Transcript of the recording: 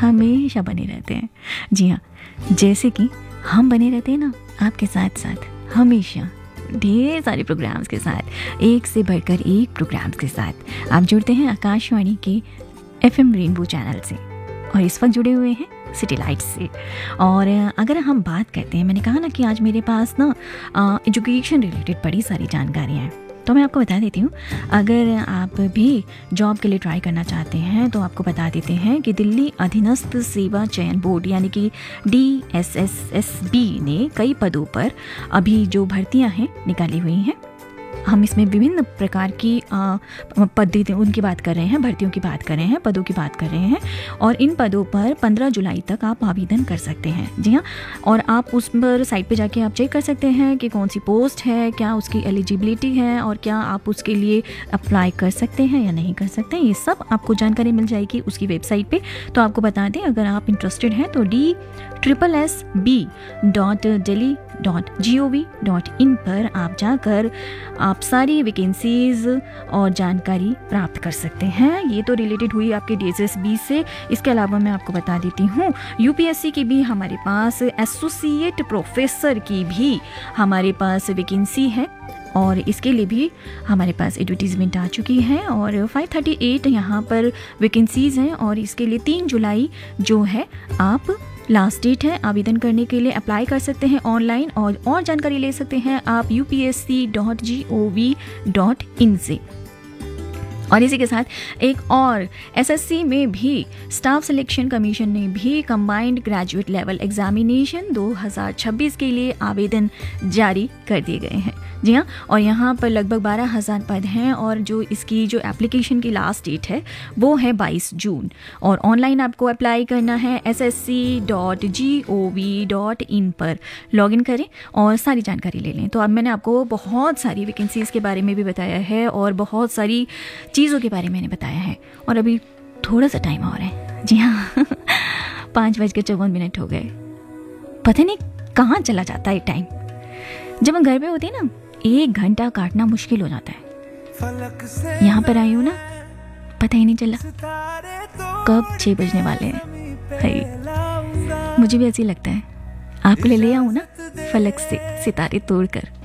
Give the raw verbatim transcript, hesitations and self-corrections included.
हमेशा बने रहते हैं। जी हाँ, जैसे कि हम बने रहते हैं ना आपके साथ साथ हमेशा ढेर सारे प्रोग्राम्स के साथ, एक से बढ़कर एक प्रोग्राम्स के साथ आप जुड़ते हैं आकाशवाणी के एफएम रेनबो चैनल से और इस वक्त जुड़े हुए हैं सिटी लाइट्स से। और अगर हम बात करते हैं, मैंने कहा ना कि आज मेरे पास ना एजुकेशन रिलेटेड बड़ी सारी जानकारियाँ हैं, तो मैं आपको बता देती हूँ। अगर आप भी जॉब के लिए ट्राई करना चाहते हैं तो आपको बता देते हैं कि दिल्ली अधीनस्थ सेवा चयन बोर्ड यानी कि D S S S B ने कई पदों पर अभी जो भर्तियां हैं निकाली हुई हैं। हम इसमें विभिन्न प्रकार की पद्धति उनकी बात कर रहे हैं, भर्तियों की बात कर रहे हैं, पदों की बात कर रहे हैं। और इन पदों पर पंद्रह जुलाई तक आप आवेदन कर सकते हैं। जी हाँ, और आप उस पर साइट पे जाके आप चेक कर सकते हैं कि कौन सी पोस्ट है, क्या उसकी एलिजिबिलिटी है और क्या आप उसके लिए अप्लाई कर सकते हैं या नहीं कर सकते हैं। ये सब आपको जानकारी मिल जाएगी उसकी वेबसाइट पे। तो आपको बता दें, अगर आप इंटरेस्टेड हैं तो D triple S B dot Delhi dot G O V dot in पर आप जाकर आप सारी वैकेंसीज और जानकारी प्राप्त कर सकते हैं। ये तो रिलेटेड हुई आपके डी एस एस बी से। इसके अलावा मैं आपको बता देती हूँ यू पी एस सी की भी हमारे पास एसोसिएट प्रोफेसर की भी हमारे पास वैकेंसी है और इसके लिए भी हमारे पास एडवर्टीजमेंट आ चुकी है और पाँच सौ अड़तीस यहाँ पर वैकेंसीज हैं। और इसके लिए तीन जुलाई जो है आप लास्ट डेट है आवेदन करने के लिए। अप्लाई कर सकते हैं ऑनलाइन और और जानकारी ले सकते हैं आप U P S C dot G O V dot in से। और इसी के साथ एक और एस एस सी में भी स्टाफ सिलेक्शन कमीशन ने भी कंबाइंड ग्रेजुएट लेवल एग्जामिनेशन दो हज़ार छब्बीस के लिए आवेदन जारी कर दिए गए हैं। जी हाँ, और यहाँ पर लगभग बारह हज़ार पद हैं और जो इसकी जो एप्लीकेशन की लास्ट डेट है वो है बाईस जून। और ऑनलाइन आपको अप्लाई करना है S S C dot G O V dot in पर लॉगिन करें और सारी जानकारी ले लें। तो अब मैंने आपको बहुत सारी वैकेंसीज़ के बारे में भी बताया है और बहुत सारी चीज़ों के बारे में मैंने बताया है और अभी थोड़ा सा टाइम और है। जी हाँ, पाँच बज के चौवन मिनट हो गए। पता नहीं कहाँ चला जाता है टाइम। जब हम घर पे होते हैं ना, एक घंटा काटना मुश्किल हो जाता है। यहाँ पर आई हूँ ना, पता ही नहीं चला कब छः बजने वाले हैं। मुझे भी ऐसे ही लगता है। आपके लिए ले आऊँ ना फलक से सितारे तोड़कर।